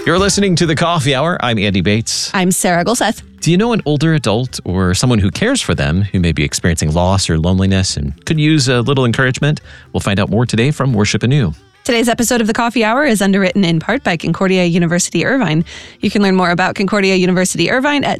You're listening to The Coffee Hour. I'm Andy Bates. I'm Sarah Golseth. Do you know an older adult or someone who cares for them who may be experiencing loss or loneliness and could use a little encouragement? We'll find out more today from Worship Anew. Today's episode of The Coffee Hour is underwritten in part by Concordia University Irvine. You can learn more about Concordia University Irvine at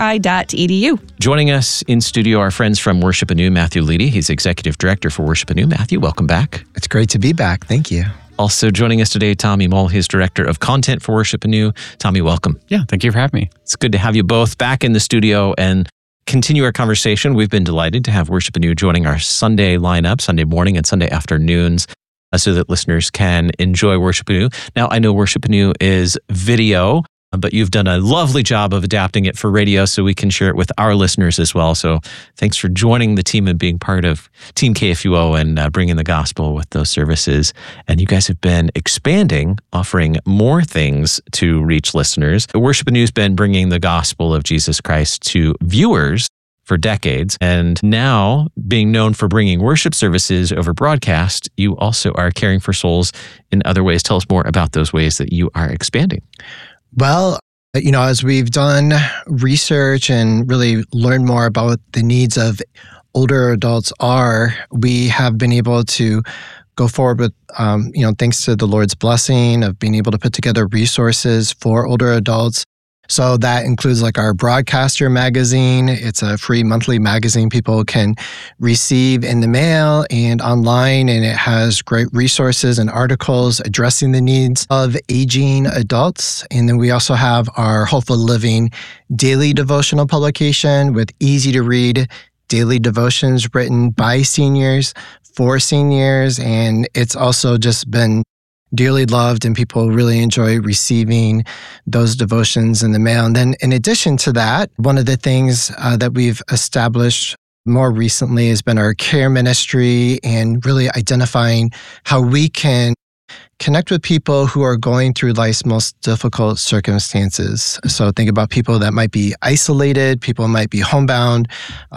cui.edu. Joining us in studio are friends from Worship Anew, Matthew Leedy. He's Executive Director for Worship Anew. Matthew, welcome back. It's great to be back. Thank you. Also joining us today, Tommy Mull, his Director of Content for Worship Anew. Tommy, welcome. Yeah, thank you for having me. It's good to have you both back in the studio and continue our conversation. We've been delighted to have Worship Anew joining our Sunday lineup, Sunday morning and Sunday afternoons, so that listeners can enjoy Worship Anew. Now, I know Worship Anew is video, but you've done a lovely job of adapting it for radio so we can share it with our listeners as well. So thanks for joining the team and being part of Team KFUO and bringing the gospel with those services. And you guys have been expanding, offering more things to reach listeners. Worship Anew has been bringing the gospel of Jesus Christ to viewers for decades. And now, being known for bringing worship services over broadcast, you also are caring for souls in other ways. Tell us more about those ways that you are expanding. Well, as we've done research and really learned more about what the needs of older adults are, we have been able to go forward with, thanks to the Lord's blessing of being able to put together resources for older adults. So that includes like our Broadcaster magazine. It's a free monthly magazine people can receive in the mail and online, and it has great resources and articles addressing the needs of aging adults. And then we also have our Hopeful Living daily devotional publication with easy to read daily devotions written by seniors for seniors. And it's also just been dearly loved, and people really enjoy receiving those devotions in the mail. And then in addition to that, one of the things that we've established more recently has been our care ministry and really identifying how we can connect with people who are going through life's most difficult circumstances. So think about people that might be isolated, people might be homebound,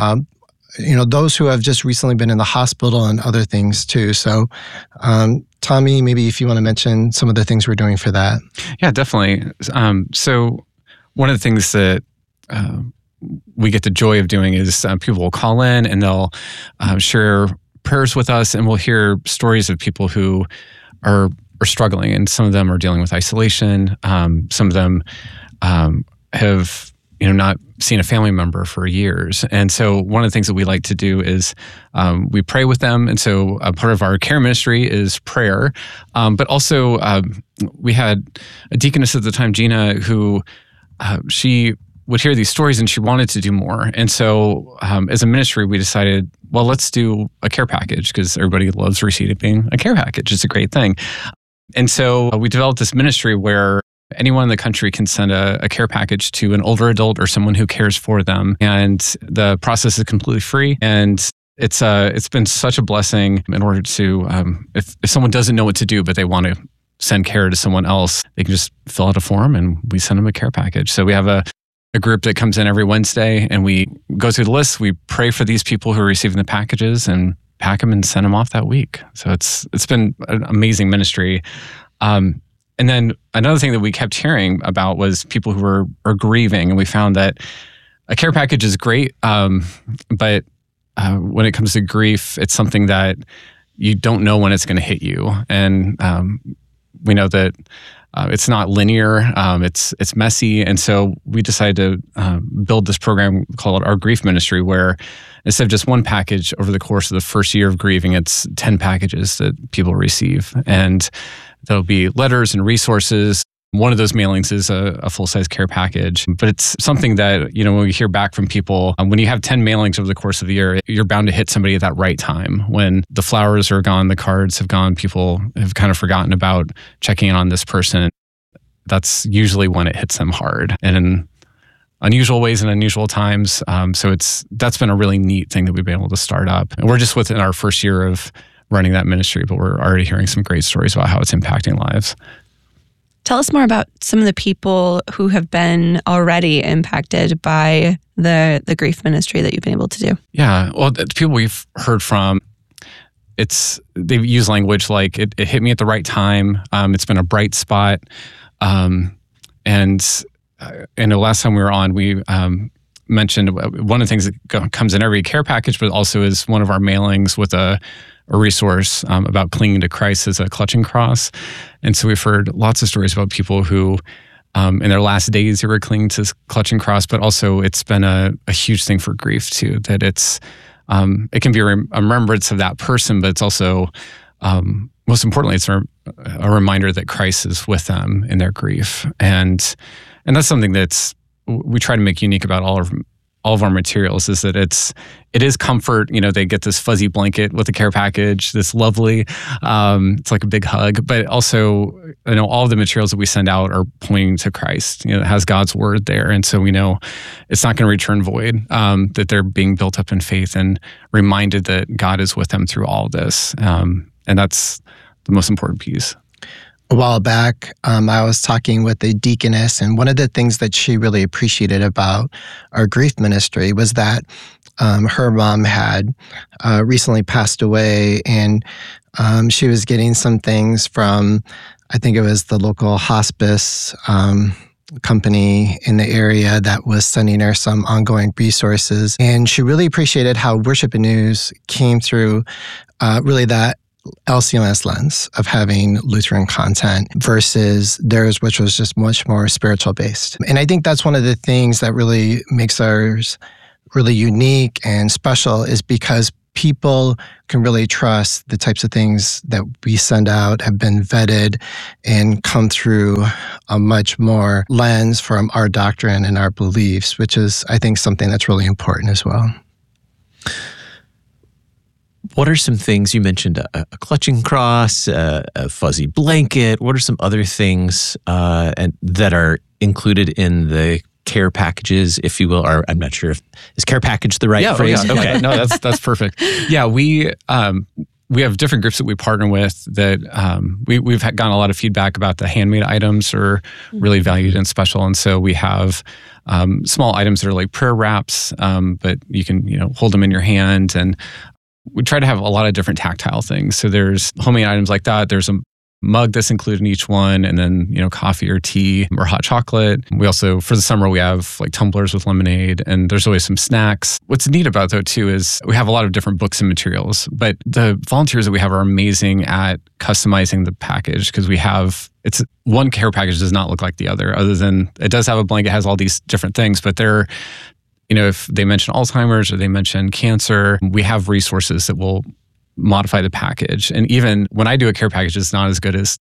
those who have just recently been in the hospital and other things too. So, Tommy, maybe if you want to mention some of the things we're doing for that. Yeah, definitely. So one of the things that we get the joy of doing is people will call in and they'll share prayers with us, and we'll hear stories of people who are struggling, and some of them are dealing with isolation. Some of them have not seen a family member for years. And so one of the things that we like to do is we pray with them. And so part of our care ministry is prayer. But also we had a deaconess at the time, Gina, who she would hear these stories and she wanted to do more. And so as a ministry, we decided, well, let's do a care package because everybody loves receiving a care package. It's a great thing. And so we developed this ministry where anyone in the country can send a care package to an older adult or someone who cares for them. And the process is completely free. And it's been such a blessing in order to, if someone doesn't know what to do, but they want to send care to someone else, they can just fill out a form and we send them a care package. So we have a group that comes in every Wednesday and we go through the list. We pray for these people who are receiving the packages and pack them and send them off that week. So it's been an amazing ministry. And then another thing that we kept hearing about was people who are grieving. And we found that a care package is great, but when it comes to grief, it's something that you don't know when it's going to hit you. And we know that it's not linear, it's messy. And so we decided to build this program called our Grief Ministry, where instead of just one package over the course of the first year of grieving, it's 10 packages that people receive. And there'll be letters and resources. One of those mailings is a full-size care package. But it's something that, when we hear back from people, when you have 10 mailings over the course of the year, you're bound to hit somebody at that right time. When the flowers are gone, the cards have gone, people have kind of forgotten about checking in on this person. That's usually when it hits them hard and in unusual ways and unusual times. So that's been a really neat thing that we've been able to start up. And we're just within our first year of running that ministry, but we're already hearing some great stories about how it's impacting lives. Tell us more about some of the people who have been already impacted by the grief ministry that you've been able to do. Yeah, well, the people we've heard from, they've used language like, it hit me at the right time. It's been a bright spot. And I know last time we were on, we mentioned one of the things that comes in every care package, but also is one of our mailings with a resource about clinging to Christ as a clutching cross. And so we've heard lots of stories about people who in their last days they were clinging to clutching cross, but also it's been a huge thing for grief too, that it's it can be a remembrance of that person, but it's also most importantly, it's a reminder that Christ is with them in their grief. And that's something we try to make unique about all of our materials, is that it is comfort. They get this fuzzy blanket with a care package, this lovely, it's like a big hug, but also, all of the materials that we send out are pointing to Christ. It has God's word there. And so we know it's not going to return void, that they're being built up in faith and reminded that God is with them through all this. And that's the most important piece. A while back, I was talking with a deaconess, and one of the things that she really appreciated about our grief ministry was that her mom had recently passed away, and she was getting some things from, I think it was the local hospice company in the area that was sending her some ongoing resources. And she really appreciated how Worship and News came through really that LCMS lens of having Lutheran content versus theirs, which was just much more spiritual based. And I think that's one of the things that really makes ours really unique and special, is because people can really trust the types of things that we send out have been vetted and come through a much more lens from our doctrine and our beliefs, which is, I think, something that's really important as well. What are some things, you mentioned a clutching cross, a fuzzy blanket. What are some other things that are included in the care packages, if you will? Or I'm not sure is care package the right phrase? Yeah. Okay, no, that's perfect. Yeah, we have different groups that we partner with that we've gotten a lot of feedback about the handmade items are really valued and special, and so we have small items that are like prayer wraps, but you can hold them in your hand, and we try to have a lot of different tactile things. So there's homemade items like that. There's a mug that's included in each one, and then coffee or tea or hot chocolate. We also, for the summer, we have like tumblers with lemonade, and there's always some snacks. What's neat about though too is we have a lot of different books and materials, but the volunteers that we have are amazing at customizing the package, because it's one care package does not look like the other than it does have a blanket, has all these different things, but they're if they mention Alzheimer's or they mention cancer, we have resources that will modify the package. And even when I do a care package, it's not as good as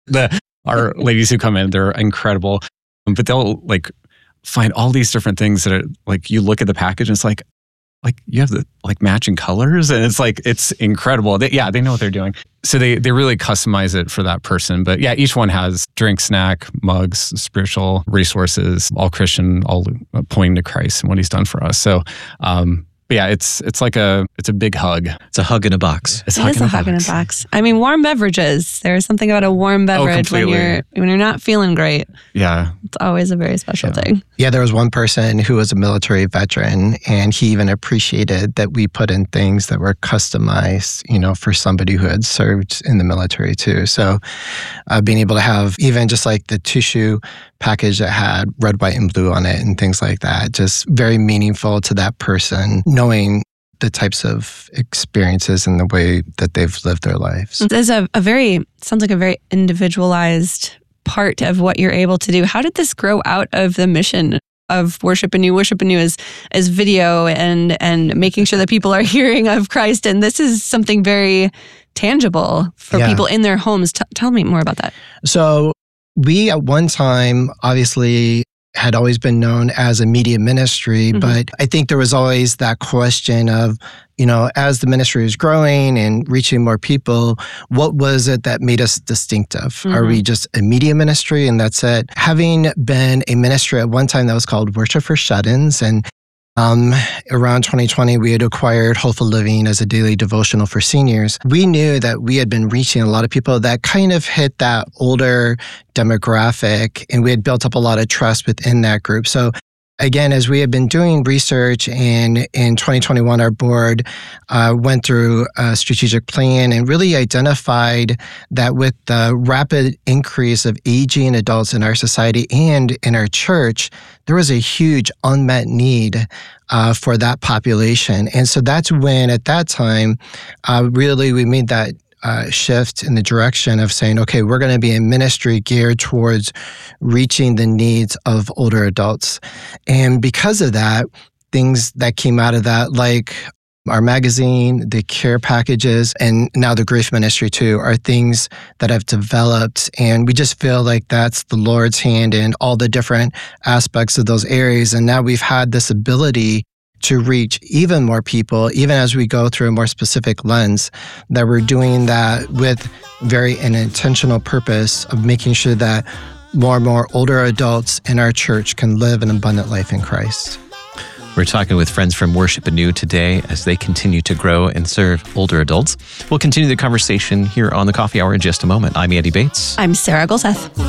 our ladies who come in. They're incredible. But they'll find all these different things that are you look at the package and it's like you have the matching colors, and it's incredible. They know what they're doing. So they really customize it for that person. But yeah, each one has drink, snack, mugs, spiritual resources, all Christian, all pointing to Christ and what he's done for us. So but yeah, it's a big hug. It's a hug in a box. It is a hug in a box. I mean, warm beverages. There's something about a warm beverage when you're not feeling great. Yeah. It's always a very special thing. Yeah, there was one person who was a military veteran, and he even appreciated that we put in things that were customized, for somebody who had served in the military too. So being able to have even just like the tissue package that had red, white, and blue on it and things like that, just very meaningful to that person, knowing the types of experiences and the way that they've lived their lives. There's sounds like a very individualized part of what you're able to do. How did this grow out of the mission of Worship and You? Worship and You is video and making sure that people are hearing of Christ. And this is something very tangible for people in their homes. Tell me more about that. So we at one time, obviously, had always been known as a media ministry, but I think there was always that question of, as the ministry is growing and reaching more people, what was it that made us distinctive? Are we just a media ministry and that's it? Having been a ministry at one time that was called Worship for Shut-ins, and around 2020, we had acquired Hopeful Living as a daily devotional for seniors. We knew that we had been reaching a lot of people that kind of hit that older demographic, and we had built up a lot of trust within that group. So again, as we have been doing research, and in 2021, our board went through a strategic plan and really identified that with the rapid increase of aging adults in our society and in our church, there was a huge unmet need for that population. And so that's when, at that time, really we made that shift in the direction of saying, okay, we're going to be a ministry geared towards reaching the needs of older adults. And because of that, things that came out of that, like our magazine, the care packages, and now the grief ministry too, are things that have developed. And we just feel like that's the Lord's hand in all the different aspects of those areas. And now we've had this ability to reach even more people, even as we go through a more specific lens, that we're doing that with very an intentional purpose of making sure that more and more older adults in our church can live an abundant life in Christ. We're talking with friends from Worship Anew today as they continue to grow and serve older adults. We'll continue the conversation here on the Coffee Hour in just a moment. I'm Andy Bates. I'm Sarah Golseth.